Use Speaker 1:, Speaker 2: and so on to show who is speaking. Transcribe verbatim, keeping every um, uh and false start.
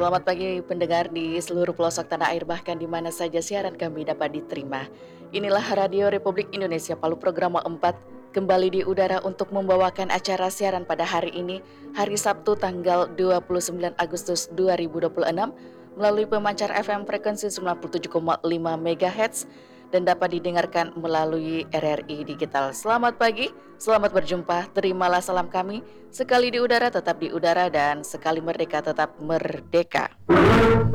Speaker 1: Selamat pagi pendengar di seluruh pelosok tanah air bahkan di mana saja siaran kami dapat diterima. Inilah Radio Republik Indonesia Palu Program empat kembali di udara untuk membawakan acara siaran pada hari ini, hari Sabtu tanggal dua puluh sembilan Agustus dua ribu dua puluh enam melalui pemancar F M frekuensi sembilan puluh tujuh koma lima megahertz dan dapat didengarkan melalui R R I Digital. Selamat pagi, selamat berjumpa, terimalah salam kami. Sekali di udara tetap di udara dan sekali merdeka tetap merdeka.